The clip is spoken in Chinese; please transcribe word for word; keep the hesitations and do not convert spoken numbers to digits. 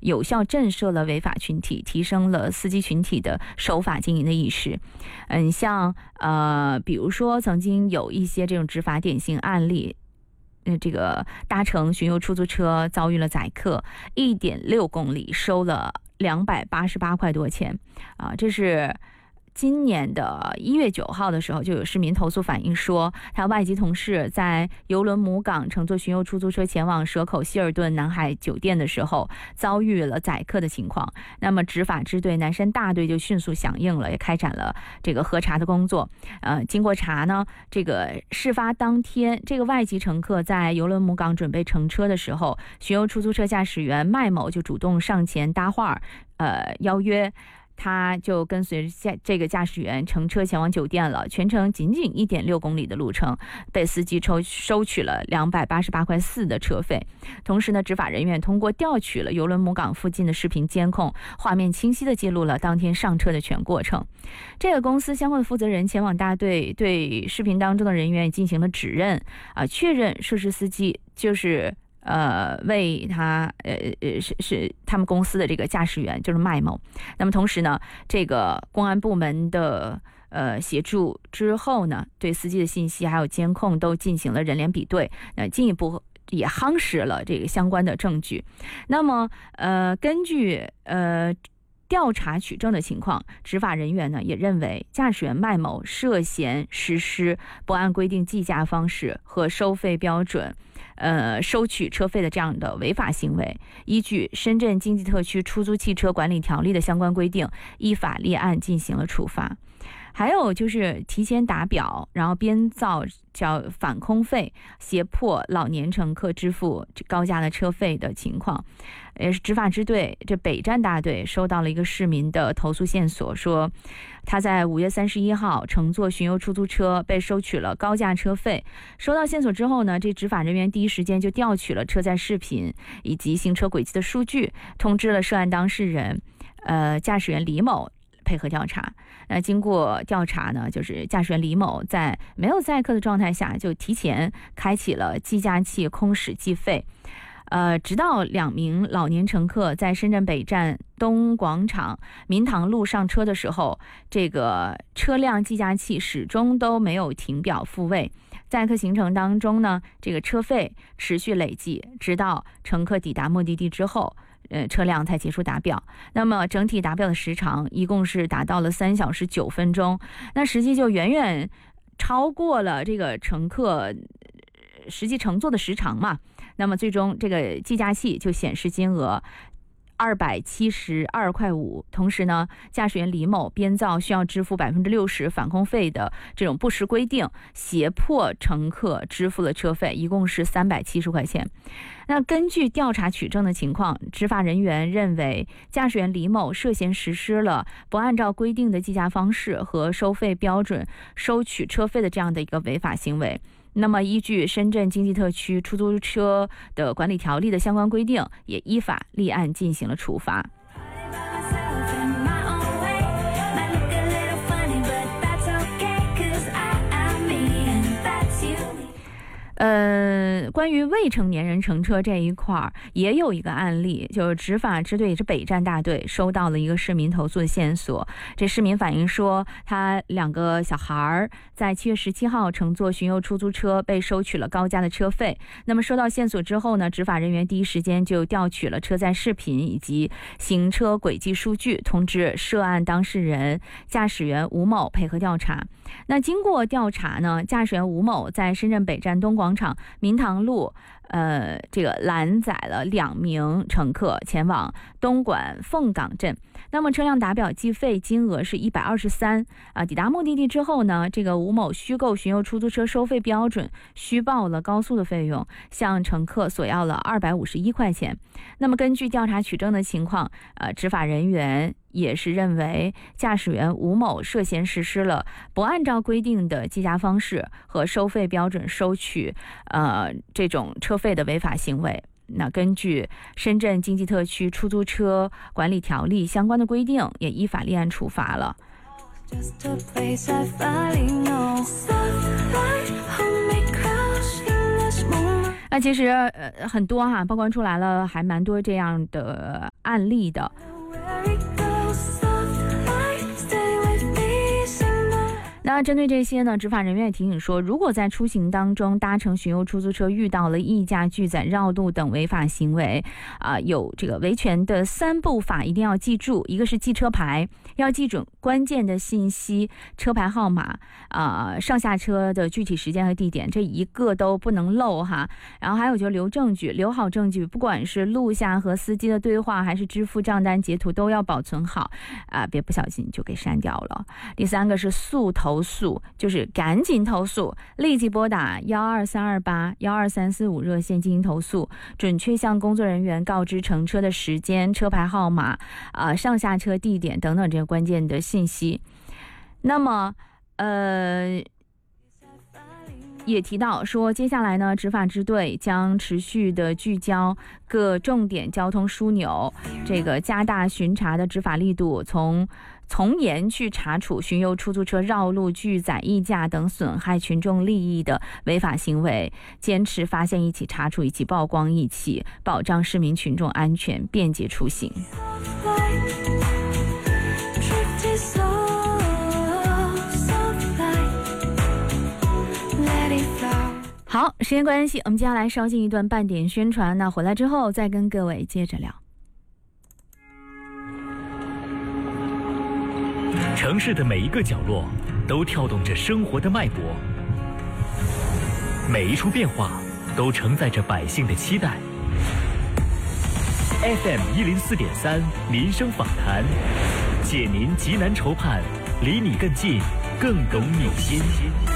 有效震慑了违法群体，提升了司机群体的守法经营的意识。嗯，像呃，比如说曾经有一些这种执法典型案例。呃，这个搭乘巡游出租车遭遇了宰客，一点六公里收了两百八十八块多钱啊！这是今年的一月九号的时候，就有市民投诉反映说，他外籍同事在邮轮母港乘坐巡游出租车前往蛇口希尔顿南海酒店的时候，遭遇了宰客的情况。那么执法支队南山大队就迅速响应了，也开展了这个核查的工作。呃，经过查呢，这个事发当天，这个外籍乘客在邮轮母港准备乘车的时候，巡游出租车驾驶员麦某就主动上前搭话，呃，邀约。他就跟随着这个驾驶员乘车前往酒店了，全程仅仅一点六公里的路程，被司机抽收取了两百八十八块四的车费。同时呢，执法人员通过调取了邮轮母港附近的视频监控，画面清晰地记录了当天上车的全过程。这个公司相关的负责人前往大队，对视频当中的人员进行了指认，啊、呃，确认涉事司机就是。呃，为他呃呃是是他们公司的这个驾驶员就是麦某。那么同时呢，这个公安部门的呃协助之后呢，对司机的信息还有监控都进行了人脸比对，呃，进一步也夯实了这个相关的证据。那么呃，根据呃。调查取证的情况，执法人员呢也认为驾驶员麦某涉嫌实施不按规定计价方式和收费标准，呃，收取车费的这样的违法行为，依据深圳经济特区出租汽车管理条例的相关规定，依法立案进行了处罚。还有就是提前打表，然后编造叫反空费，胁迫老年乘客支付高价的车费的情况。也是执法支队这北站大队收到了一个市民的投诉线索，说他在五月三十一号乘坐巡游出租车被收取了高价车费。收到线索之后呢，这执法人员第一时间就调取了车载视频以及行车轨迹的数据，通知了涉案当事人，呃，驾驶员李某。配合调查，那经过调查呢，就是驾驶员李某在没有载客的状态下，就提前开启了计价器空驶计费，呃，直到两名老年乘客在深圳北站东广场民塘路上车的时候，这个车辆计价器始终都没有停表复位。载客行程当中呢，这个车费持续累计，直到乘客抵达目的地之后。呃，车辆才结束打表。那么整体打表的时长一共是达到了三小时九分钟，那实际就远远超过了这个乘客实际乘坐的时长嘛。那么最终这个计价器就显示金额二百七十二块五，同时呢，驾驶员李某编造需要支付百分之六十返空费的这种不实规定，胁迫乘客支付了车费，一共是三百七十块钱。那根据调查取证的情况，执法人员认为驾驶员李某涉嫌实施了不按照规定的计价方式和收费标准收取车费的这样的一个违法行为。那么依据深圳经济特区出租车的管理条例的相关规定，也依法立案进行了处罚。呃，关于未成年人乘车这一块儿，也有一个案例，就是执法支队也是北站大队收到了一个市民投诉的线索。这市民反映说，他两个小孩儿在七月十七号乘坐巡游出租车被收取了高价的车费。那么收到线索之后呢，执法人员第一时间就调取了车载视频以及行车轨迹数据，通知涉案当事人驾驶员吴某配合调查。那经过调查呢，驾驶员吴某在深圳北站东广场民塘路呃，这个拦载了两名乘客前往东莞凤岗镇。那么车辆打表计费金额是一百二十三啊。抵达目的地之后呢，这个吴某虚构巡游出租车收费标准，虚报了高速的费用，向乘客索要了二百五十一块钱。那么根据调查取证的情况，呃，执法人员也是认为驾驶员吴某涉嫌实施了不按照规定的计价方式和收费标准收取呃这种车费的违法行为。那根据深圳经济特区出租车管理条例相关的规定，也依法立案处罚了。那其实呃很多哈，曝光出来了，还蛮多这样的案例的。那针对这些呢，执法人员也提醒说，如果在出行当中搭乘巡游出租车遇到了溢价、拒载、绕路等违法行为，啊、呃，有这个维权的三步法一定要记住：一个是记车牌，要记准关键的信息，车牌号码，啊、呃，上下车的具体时间和地点，这一个都不能漏哈。然后还有就留证据，留好证据，不管是录下和司机的对话，还是支付账单截图，都要保存好，啊、呃，别不小心就给删掉了。第三个是速投。投诉就是赶紧投诉，立即拨打幺二三二八、幺二三四五热线进行投诉，准确向工作人员告知乘车的时间、车牌号码、啊、呃、上下车地点等等这些关键的信息。那么，呃。也提到说，接下来呢，执法支队将持续的聚焦各重点交通枢纽，这个加大巡查的执法力度，从从严去查处巡游出租车绕路、拒载、溢价等损害群众利益的违法行为，坚持发现一起查处一起，曝光一起，保障市民群众安全，便捷出行。好，时间关系，我们接下来稍进一段半点宣传，那回来之后再跟各位接着聊。 城市的每一个角落都跳动着生活的脉搏，每一处变化都承载着百姓的期待。F M 一零四点三民生访谈，解您急难愁盼，离你更近，更懂你心。